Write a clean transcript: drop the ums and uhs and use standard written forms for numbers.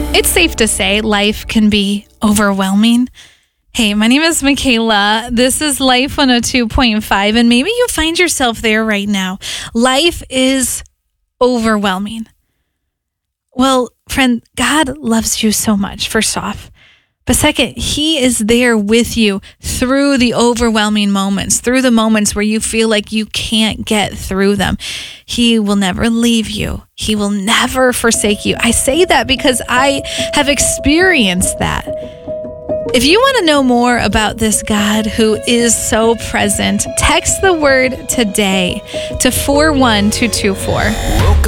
It's safe to say life can be overwhelming. Hey, my name is Michaela. This is Life 102.5, and maybe you find yourself there right now. Life is overwhelming. Well, friend, God loves you so much, first off. But second, He is there with you through the overwhelming moments, through the moments where you feel like you can't get through them. He will never leave you. He will never forsake you. I say that because I have experienced that. If you want to know more about this God who is so present, text the word today to 41224.